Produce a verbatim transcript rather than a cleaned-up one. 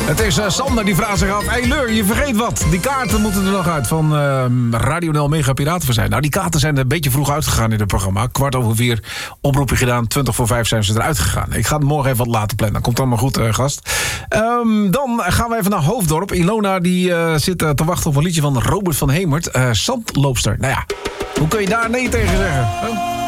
Het is uh, Sander die vraagt zich af. Hé hey, Leur, je vergeet wat. Die kaarten moeten er nog uit van uh, Radio Nel Mega Piratenverzijn. Nou, die kaarten zijn een beetje vroeg uitgegaan in het programma. Kwart over vier, oproepje gedaan. Twintig voor vijf zijn ze eruit gegaan. Ik ga het morgen even wat later plannen. Komt allemaal goed, uh, gast. Um, dan gaan we even naar Hoofddorp. Ilona die uh, zit uh, te wachten op een liedje van Robert van Hemert. Uh, Zandloopster. Nou ja, hoe kun je daar nee tegen zeggen? Huh?